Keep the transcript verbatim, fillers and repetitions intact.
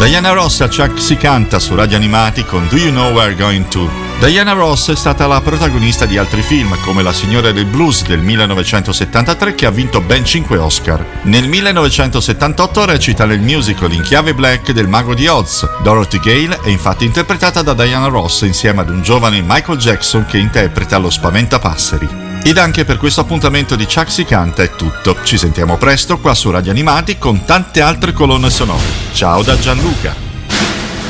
Diana Ross a Chuck si canta su Radio Animati con Do You Know Where We're Going To? Diana Ross è stata la protagonista di altri film come La signora del blues del millenovecentosettantatré che ha vinto ben cinque Oscar. Nel millenovecentosettantotto recita nel musical In chiave black del Mago di Oz. Dorothy Gale è infatti interpretata da Diana Ross insieme ad un giovane Michael Jackson che interpreta lo Spaventapasseri. Ed anche per questo appuntamento di Chuck si canta è tutto. Ci sentiamo presto qua su Radio Animati con tante altre colonne sonore. Ciao da Gianluca.